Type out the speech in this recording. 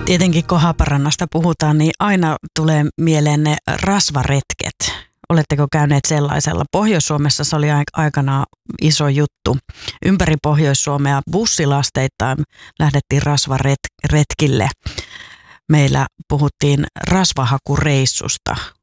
Tietenkin kun Haaparannasta puhutaan, niin aina tulee mieleen ne rasvaretket. Oletteko käyneet sellaisella? Pohjois-Suomessa se oli aikanaan iso juttu. Ympäri Pohjois-Suomea bussilasteittain lähdettiin rasvaretkille. Meillä puhuttiin rasvahakureissusta.